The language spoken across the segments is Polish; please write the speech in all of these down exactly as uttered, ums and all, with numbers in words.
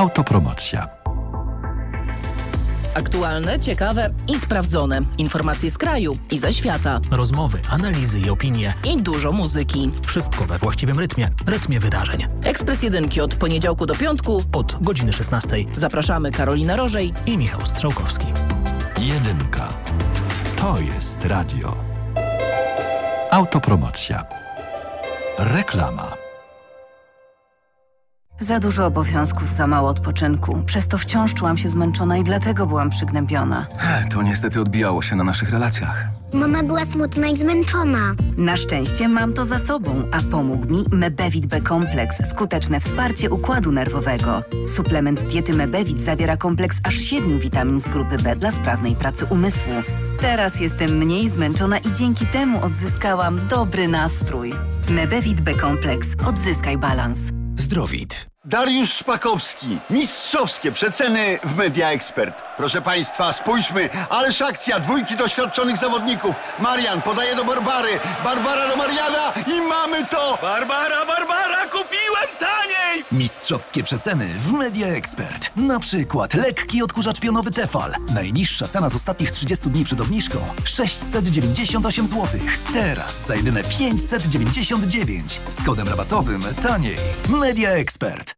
Autopromocja. Aktualne, ciekawe i sprawdzone. Informacje z kraju i ze świata. Rozmowy, analizy i opinie. I dużo muzyki. Wszystko we właściwym rytmie. Rytmie wydarzeń. Ekspres Jedynki od poniedziałku do piątku od godziny szesnastej. Zapraszamy Karolina Rożej i Michał Strzałkowski. Jedynka. To jest radio. Autopromocja. Reklama. Za dużo obowiązków, za mało odpoczynku. Przez to wciąż czułam się zmęczona i dlatego byłam przygnębiona. To niestety odbijało się na naszych relacjach. Mama była smutna i zmęczona. Na szczęście mam to za sobą, a pomógł mi Mebevit B Kompleks, skuteczne wsparcie układu nerwowego. Suplement diety Mebevit zawiera kompleks aż siedmiu witamin z grupy B dla sprawnej pracy umysłu. Teraz jestem mniej zmęczona i dzięki temu odzyskałam dobry nastrój. Mebevit B Kompleks. Odzyskaj balans. Zdrowit. Dariusz Szpakowski. Mistrzowskie przeceny w Media Expert. Proszę Państwa, spójrzmy, ależ akcja dwójki doświadczonych zawodników. Marian podaje do Barbary, Barbara do Mariana i mamy to! Barbara, Barbara, kupiłem taniej! Mistrzowskie przeceny w Media Expert. Na przykład lekki odkurzacz pionowy Tefal. Najniższa cena z ostatnich trzydziestu dni przed obniżką sześćset dziewięćdziesiąt osiem złotych. Teraz za jedyne pięćset dziewięćdziesiąt dziewięć. Z kodem rabatowym taniej. Media Expert.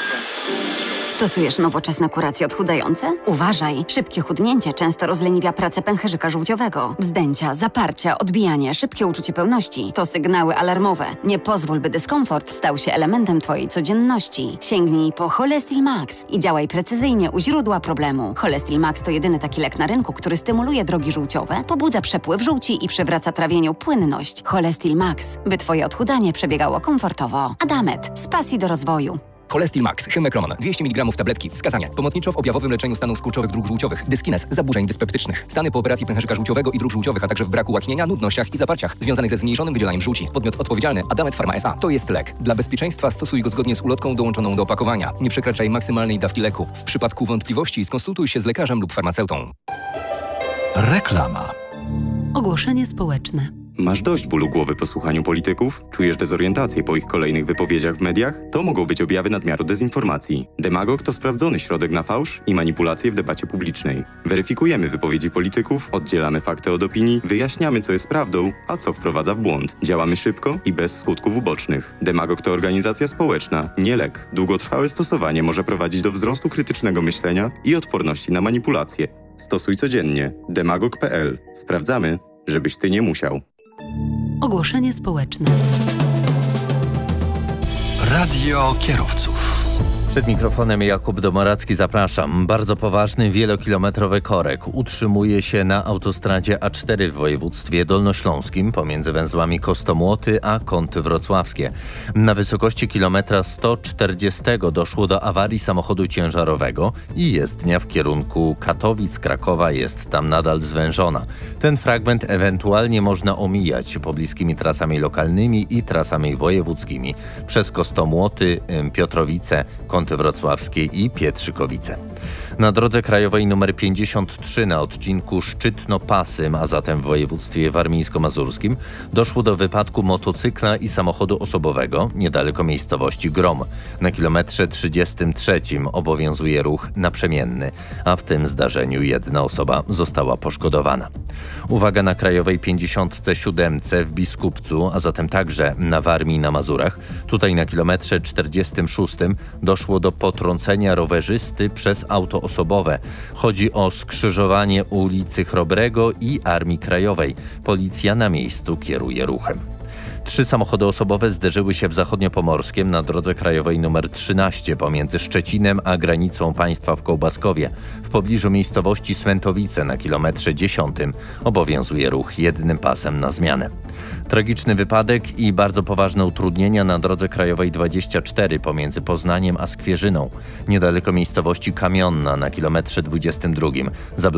Stosujesz nowoczesne kuracje odchudzające? Uważaj! Szybkie chudnięcie często rozleniwia pracę pęcherzyka żółciowego. Wzdęcia, zaparcia, odbijanie, szybkie uczucie pełności to sygnały alarmowe. Nie pozwól, by dyskomfort stał się elementem Twojej codzienności. Sięgnij po Cholestil Max i działaj precyzyjnie u źródła problemu. Cholestil Max to jedyny taki lek na rynku, który stymuluje drogi żółciowe, pobudza przepływ żółci i przywraca trawieniu płynność. Cholestil Max, by Twoje odchudzanie przebiegało komfortowo. Adamet, z pasji do rozwoju. Cholestil Max, Hymekroman, dwieście miligramów tabletki. Wskazania. Pomocniczo w objawowym leczeniu stanów skurczowych dróg żółciowych. Dyskines, zaburzeń dyspeptycznych. Stany po operacji pęcherzyka żółciowego i dróg żółciowych, a także w braku łaknienia, nudnościach i zaparciach związanych ze zmniejszonym wydzielaniem żółci. Podmiot odpowiedzialny Adamet Pharma S A. To jest lek. Dla bezpieczeństwa stosuj go zgodnie z ulotką dołączoną do opakowania. Nie przekraczaj maksymalnej dawki leku. W przypadku wątpliwości skonsultuj się z lekarzem lub farmaceutą. Reklama. Ogłoszenie społeczne. Masz dość bólu głowy po słuchaniu polityków? Czujesz dezorientację po ich kolejnych wypowiedziach w mediach? To mogą być objawy nadmiaru dezinformacji. Demagog to sprawdzony środek na fałsz i manipulacje w debacie publicznej. Weryfikujemy wypowiedzi polityków, oddzielamy fakty od opinii, wyjaśniamy, co jest prawdą, a co wprowadza w błąd. Działamy szybko i bez skutków ubocznych. Demagog to organizacja społeczna, nie lek. Długotrwałe stosowanie może prowadzić do wzrostu krytycznego myślenia i odporności na manipulacje. Stosuj codziennie. demagog kropka p l. Sprawdzamy, żebyś ty nie musiał. Ogłoszenie społeczne. Radio kierowców. Przed mikrofonem Jakub Domoracki, zapraszam. Bardzo poważny wielokilometrowy korek utrzymuje się na autostradzie A cztery w województwie dolnośląskim pomiędzy węzłami Kostomłoty a Kąty Wrocławskie. Na wysokości kilometra sto czterdziestego doszło do awarii samochodu ciężarowego i jezdnia w kierunku Katowic, Krakowa jest tam nadal zwężona. Ten fragment ewentualnie można omijać pobliskimi trasami lokalnymi i trasami wojewódzkimi przez Kostomłoty, Piotrowice, Kąty Wrocławskie i Pietrzykowice. Na drodze krajowej nr pięćdziesiąt trzy na odcinku Szczytno-Pasym, a zatem w województwie warmińsko-mazurskim, doszło do wypadku motocykla i samochodu osobowego niedaleko miejscowości Grom. Na kilometrze trzydziestym trzecim obowiązuje ruch naprzemienny, a w tym zdarzeniu jedna osoba została poszkodowana. Uwaga na krajowej pięćdziesiąt siedem w Biskupcu, a zatem także na Warmii na Mazurach. Tutaj na kilometrze czterdziestym szóstym doszło do potrącenia rowerzysty przez auto osobowe. Chodzi o skrzyżowanie ulicy Chrobrego i Armii Krajowej. Policja na miejscu kieruje ruchem. Trzy samochody osobowe zderzyły się w Zachodniopomorskiem na drodze krajowej nr trzynaście pomiędzy Szczecinem a granicą państwa w Kołbaskowie. W pobliżu miejscowości Swętowice na kilometrze dziesiątym obowiązuje ruch jednym pasem na zmianę. Tragiczny wypadek i bardzo poważne utrudnienia na drodze krajowej dwadzieścia cztery pomiędzy Poznaniem a Skwierzyną. Niedaleko miejscowości Kamionna na kilometrze dwudziestym drugim.